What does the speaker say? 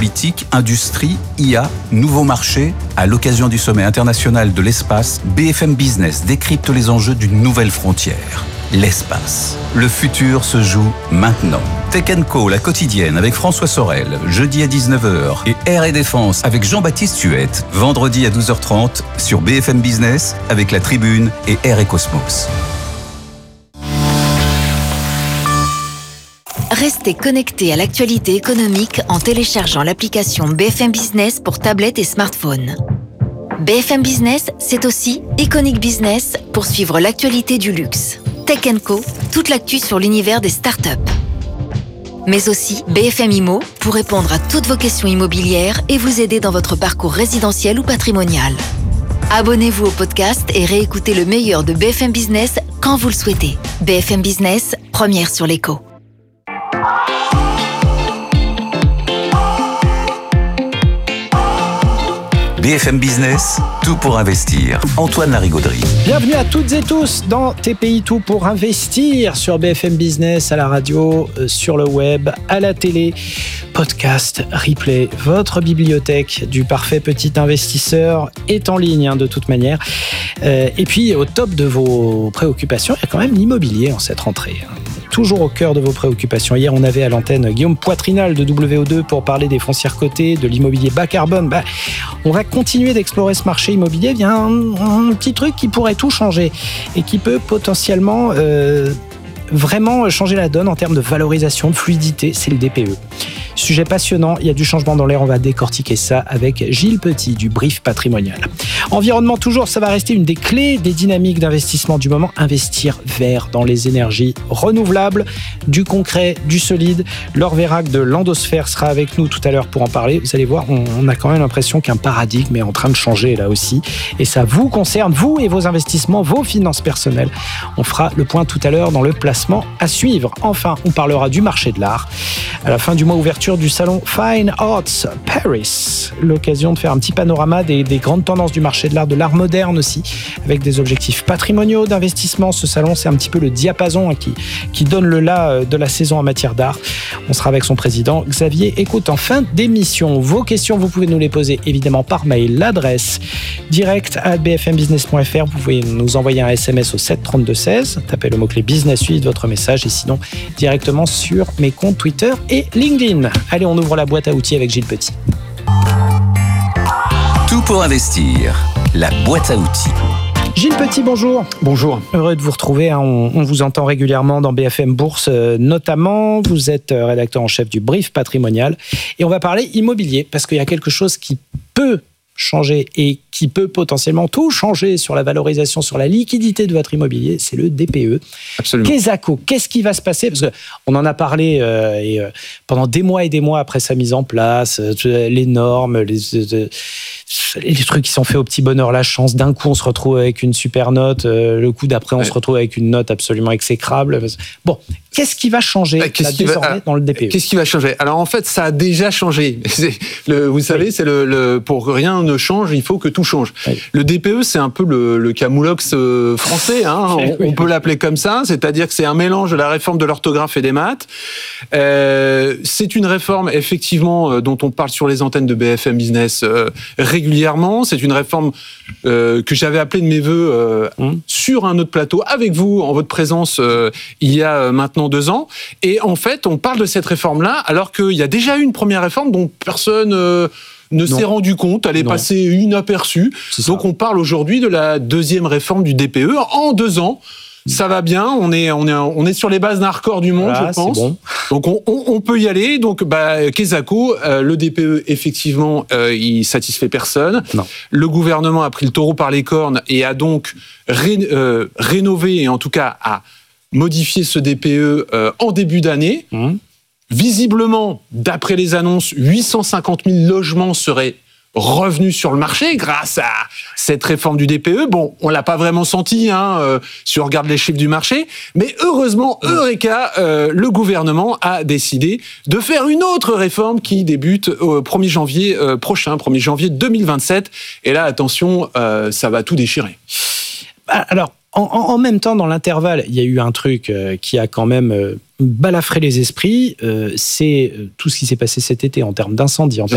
politique, industrie, IA, nouveaux marchés. À l'occasion du sommet international de l'espace, BFM Business décrypte les enjeux d'une nouvelle frontière. L'espace. Le futur se joue maintenant. Tech & Co, la quotidienne avec François Sorel, jeudi à 19h et Air et Défense avec Jean-Baptiste Huette, vendredi à 12h30 sur BFM Business avec La Tribune et Air et Cosmos. Restez connectés à l'actualité économique en téléchargeant l'application BFM Business pour tablette et smartphone. BFM Business, c'est aussi Iconic Business pour suivre l'actualité du luxe. Tech & Co, toute l'actu sur l'univers des startups. Mais aussi BFM Immo pour répondre à toutes vos questions immobilières et vous aider dans votre parcours résidentiel ou patrimonial. Abonnez-vous au podcast et réécoutez le meilleur de BFM Business quand vous le souhaitez. BFM Business, première sur l'écho. BFM Business, tout pour investir. Antoine Larigauderie. Bienvenue à toutes et tous dans TPI Tout pour investir sur BFM Business, à la radio, sur le web, à la télé, podcast, replay. Votre bibliothèque du parfait petit investisseur est en ligne de toute manière. Et puis au top de vos préoccupations, il y a quand même l'immobilier en cette rentrée. Toujours au cœur de vos préoccupations. Hier, on avait à l'antenne Guillaume Poitrinal de WO2 pour parler des foncières cotées, de l'immobilier bas carbone. On va continuer d'explorer ce marché immobilier. Il y a un petit truc qui pourrait tout changer et qui peut potentiellement vraiment changer la donne en termes de valorisation, de fluidité. C'est le DPE. Sujet passionnant, il y a du changement dans l'air, on va décortiquer ça avec Gilles Petit du Brief Patrimonial. Environnement toujours, ça va rester une des clés des dynamiques d'investissement du moment. Investir vert dans les énergies renouvelables, du concret, du solide. Laure Vérac de Landosphère sera avec nous tout à l'heure pour en parler. Vous allez voir, on a quand même l'impression qu'un paradigme est en train de changer là aussi. Et ça vous concerne, vous et vos investissements, vos finances personnelles. On fera le point tout à l'heure dans le placement à suivre. Enfin, on parlera du marché de l'art. À la fin du mois, ouverture du salon Fine Arts Paris. L'occasion de faire un petit panorama des grandes tendances du marché de l'art moderne aussi, avec des objectifs patrimoniaux d'investissement. Ce salon, c'est un petit peu le diapason qui donne le là de la saison en matière d'art. On sera avec son président, Xavier Écoute. En fin d'émission, vos questions, vous pouvez nous les poser évidemment par mail. L'adresse direct@bfmbusiness.fr. Vous pouvez nous envoyer un SMS au 7 32 16. Tapez le mot-clé business, suivez votre message et sinon directement sur mes comptes Twitter et LinkedIn. Allez, on ouvre la boîte à outils avec Gilles Petit. Tout pour investir, la boîte à outils. Gilles Petit, bonjour. Bonjour. Heureux de vous retrouver. On vous entend régulièrement dans BFM Bourse, notamment. Vous êtes rédacteur en chef du Brief Patrimonial. Et on va parler immobilier, parce qu'il y a quelque chose qui peut changer et qui peut potentiellement tout changer sur la valorisation, sur la liquidité de votre immobilier, c'est le DPE. Absolument. Quesaco, qu'est-ce qui va se passer ? Parce qu'on en a parlé pendant des mois et des mois après sa mise en place, les normes, les trucs qui sont faits au petit bonheur, la chance. D'un coup, on se retrouve avec une super note. Le coup d'après, on se retrouve avec une note absolument exécrable. Bon, qu'est-ce qui va changer désormais dans le DPE ? Qu'est-ce qui va changer ? Alors en fait, ça a déjà changé. Vous savez, c'est pour que rien ne change, il faut que tout change. Oui. Le DPE, c'est un peu le camoulox français. On peut l'appeler comme ça. C'est-à-dire que c'est un mélange de la réforme de l'orthographe et des maths. C'est une réforme, effectivement, dont on parle sur les antennes de BFM Business régulièrement. C'est une réforme que j'avais appelée de mes voeux sur un autre plateau, avec vous, en votre présence, il y a maintenant 2 ans. Et en fait, on parle de cette réforme-là, alors qu'il y a déjà eu une première réforme dont personne ne s'est rendu compte, elle est passée inaperçue. Donc on parle aujourd'hui de la deuxième réforme du DPE en 2 ans. Ça va bien, on est sur les bases d'un record du monde, je pense. Bon. Donc on peut y aller. Donc Quesaco, le DPE, effectivement, il satisfait personne. Non. Le gouvernement a pris le taureau par les cornes et a donc rénové, et en tout cas a modifié ce DPE en début d'année. Visiblement, d'après les annonces, 850 000 logements seraient revenus sur le marché grâce à cette réforme du DPE. Bon, on l'a pas vraiment senti, si on regarde les chiffres du marché, mais heureusement, Eureka, le gouvernement a décidé de faire une autre réforme qui débute au 1er janvier prochain, 1er janvier 2027. Et là, attention, ça va tout déchirer. Alors, en même temps, dans l'intervalle, il y a eu un truc qui a quand même balafré les esprits, c'est tout ce qui s'est passé cet été en termes d'incendie, en termes